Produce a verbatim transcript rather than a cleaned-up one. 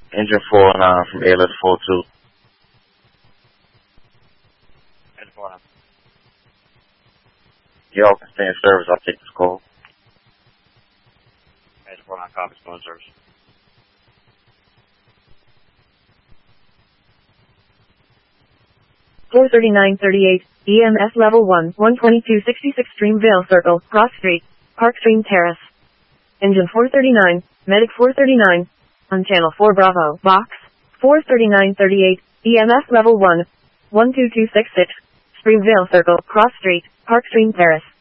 Engine four nine from A L S four two. Engine four nine. Y'all can stay in service. I'll take this call. Engine four nine, copy, still in service. four thirty-nine thirty-eight, E M S level one, one twenty-two sixty-six Streamville Circle, Cross Street, Park Stream Terrace. Engine four thirty-nine, Medic four thirty-nine, on channel four Bravo, box, four thirty-nine thirty-eight, E M S level one, one two two six six, Streamville Circle, Cross Street, Park Stream Terrace.